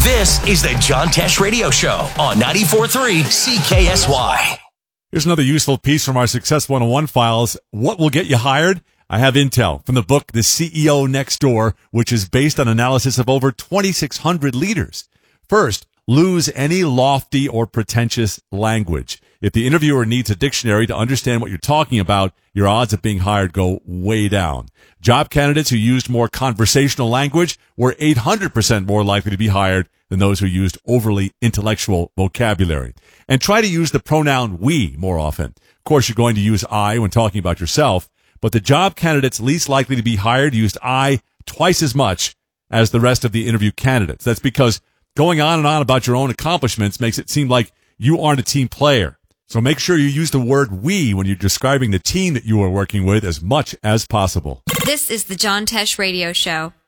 This is the John Tesh Radio Show on 94.3 CKSY. Here's another useful piece from our Success 101 files. What will get you hired? I have intel from the book, The CEO Next Door, which is based on analysis of over 2,600 leaders. First, lose any lofty or pretentious language. If the interviewer needs a dictionary to understand what you're talking about, your odds of being hired go way down. Job candidates who used more conversational language were 800% more likely to be hired than those who used overly intellectual vocabulary. And try to use the pronoun we more often. Of course, you're going to use I when talking about yourself, but the job candidates least likely to be hired used I twice as much as the rest of the interview candidates. That's because going on and on about your own accomplishments makes it seem like you aren't a team player. So make sure you use the word we when you're describing the team that you are working with as much as possible. This is the John Tesh Radio Show.